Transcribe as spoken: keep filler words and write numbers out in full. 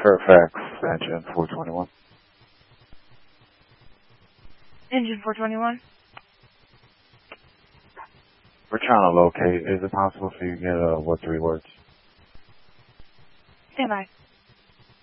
Fairfax, engine four twenty-one. Engine four twenty-one? We're trying to locate. Is it possible for you to get uh, what three words? Stand by.